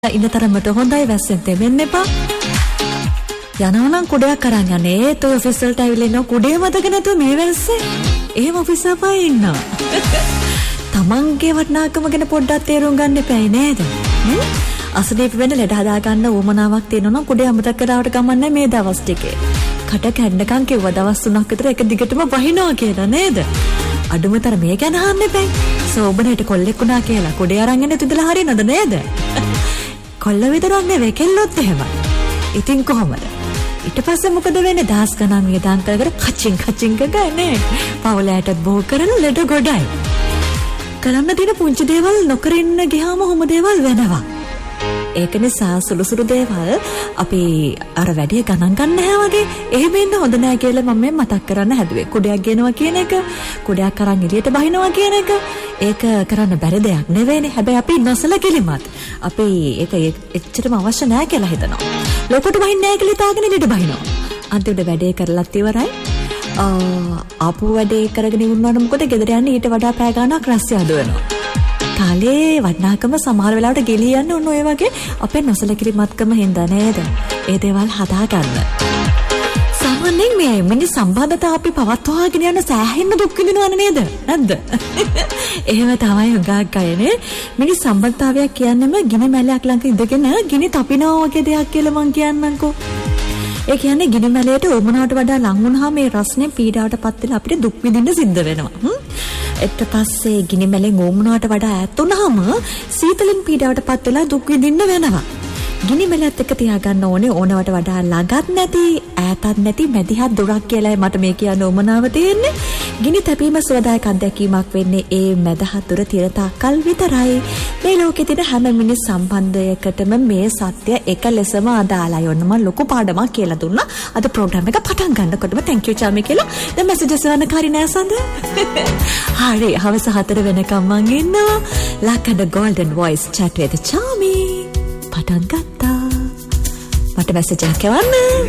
ඉන්න තරමට හොඳයි වැස්සෙන් තෙමෙන්න එපා. යනවා නම් කුඩයක් අරන් යන්නේ. ඒත් ඔය ඔෆිස් වලට ඇවිල්ලා ඉන්න කුඩේ මතක නැතුව මේ වැස්සේ. එහෙම ඔෆිස් අපා ඉන්නවා. තමන්ගේ වටිනාකම ගැන පොඩ්ඩක් තේරුම් ගන්න එපා නේද? අසනීප වෙන්න ලෙඩ හදා ගන්න උවමනාවක් තියෙනවා නම් කුඩේ අමතක කරාවට ගමන්නේ මේ දවස් ටිකේ. කට කැඩනකම් කිව්වා දවස් 3ක් විතර එක දිගටම වහිනවා කියලා නේද? අඩුමතර මේ ගැන අහන්න එපා. සෝබනේට කොල්ලෙක් වුණා කියලා කුඩේ අරන් එන්න තුදලා හරිනවද නේද? කොල්ල විතරක් නෙවෙයි කෙල්ලොත් එහෙමයි. ඉතින් කොහමද? ඊට පස්සේ මොකද වෙන්නේ? දහස් ගණන් වියදම් කර කර කචින් ගන්නේ. පවුලයටත් බෝ කරන ලෙඩ ගොඩයි. කරන්න තියෙන පුංචි දේවල් නොකර ඉන්න ගියාම ඔහොම දේවල් වෙනවා. ඒක නිසා සුළු දේවල් අපි අර වැඩි ගණන් ගන්න නැහැ වගේ. එහෙම ඉන්න හොඳ නැහැ කියලා මම මේ මතක් කරන්න හැදුවේ. කුඩයක් ගෙනවා කියන එක, කුඩයක් අරන් එළියට බහිනවා කියන එක ඒක කරන්න බැරි දෙයක් නෙවෙයිනේ. හැබැයි අපි නොසලකලිමත්. අපි ඒක එච්චරම අවශ්‍ය නැහැ කියලා හිතනවා. ලොකට බහින්නේ නැහැ කියලා හිතාගෙන එළියට බහිනවා. අන්තිමට වැඩේ කරලත් ඉවරයි. ආපු වැඩේ කරගෙන ඉන්නවා මොකද ගෙදර යන්නේ ඊට වඩා පැය ගාණක් රැස්සිය හදවනවා. කාලේ වටිනාකම සමහර වෙලාවට ගෙලී යන්නේ ඔන්න ඔය වගේ අපේ නොසලකිලිමත්කම හින්දා නේද? ඒ දේවල් හදා ගන්න. සාමාන්‍යයෙන් මේ මිනිස් සම්බන්ධතා අපි පවත්වාගෙන යන සෑහෙන්න දුක් විඳිනවනේ නේද? නැද්ද? එහෙම තමයි හුඟක් අයනේ. මිනිස් සම්බන්ධතාවයක් කියන්නේම ගිනි මැලයක් ළඟ ඉඳගෙන ගිනි තපිනවා වගේ දෙයක් කියලා මං කියන්නම්කෝ. ඒ කියන්නේ ගිනි මැලයට ඕමනාවට වඩා ලං වුණාම මේ රස්නේ පීඩාවටපත් වෙලා අපිට දුක් විඳින්න සිද්ධ වෙනවා. ඊට පස්සේ ගිනි මැලෙන් ඕමනාවට වඩා ඈත් වුණාම සීතලෙන් පීඩාවටපත් වෙලා දුක් විඳින්න වෙනවා. ගිනි මැලත් එක්ක තියාගන්න ඕනේ ඕනවට වඩා ළඟත් නැති ඈතත් නැති මැදිහත් දුරක් කියලා මට මේ කියන්න ඕමනාව තියෙන්නේ. ගිනි තැපීම සුවදායක අත්දැකීමක් වෙන්නේ ඒ මැදහත් දුර තිරතාකල් විතරයි. මේ ලෝකෙ තියෙන හැම මිනිස් සම්බන්ධයකටම මේ සත්‍ය එක ලෙසම අදාළයි. ඔන්න මම ලොකු පාඩමක් කියලා දුන්නා. අද ප්‍රෝග්‍රෑම් එක පටන් ගන්නකොටම thank you චාමි කියලා දැන් මැසේජස් වන්න කරිනා සඳ. හරි හවස 4 වෙනකම් මං ඉන්නවා. ලකඩ golden voice chat with චාමි. පටන් ගත්තා. මට මැසේජ් එකක් එවන්න.